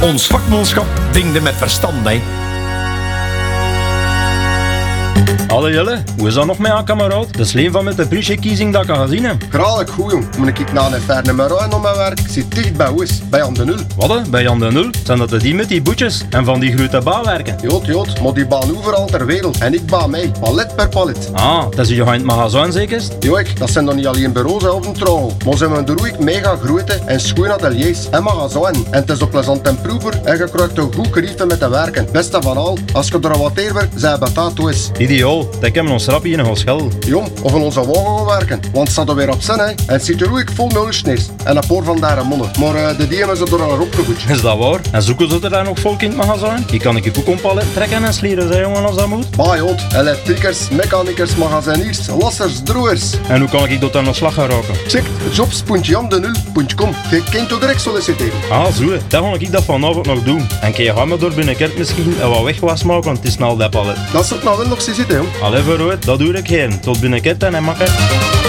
Ons vakmanschap dingde met verstand, hè. Allee Jelle, hoe is dat nog met aan kameraad? Dat is alleen van met de prijsverkiezing dat ik ga zien. Graag goed, jong. Moet ik naar een ver nummer 1 op mijn werk? Ik zit dicht bij Oes, bij Jan de Nul. Wat, bij Jan de Nul? Zijn dat die met die boetjes en van die grote bouwwerken? Jood, maar die baan overal ter wereld. En ik baan mij, palet per palet. Ah, dat is je in het magazijn zeker? Joik, dat zijn dan niet alleen bureaus of een trouw. Maar ze hebben er ook mega grote en schoon ateliers en magazijn. En het is ook plezant en proever en je krijgt een goed geriefte met te werken. Beste van al, als je er wat eerder zijn betaald is. Ideaal, dat kan ons rapje in een schel. Jong, of in onze wagen gaan werken. Want het staat er weer op zin, hè. En het zit er ook vol mulchneers. En een paar van daar mannen. Maar de die hebben ze er al opgevoed. Is dat waar? En zoeken ze er daar nog volk in het magazijn? Die kan ik ook een palet trekken en slieren, zei jongen, als dat moet. Bah, jood, elektrikers, mechanikers, magaziniers, lassers, droers. En hoe kan ik dat dan nog slag gaan raken? Check jobs.jandenul.com. Je kunt toch direct solliciteren. Ah, zo, dat ga ik dat vanavond nog doen. En kun je gaan me door binnenkort misschien wat wegwas maken, want het is snel dat palet. Dat zou ik nou wel nog zien zitten, jong. Allee, vooruit, dat doe ik geen. Tot binnenkort en makker.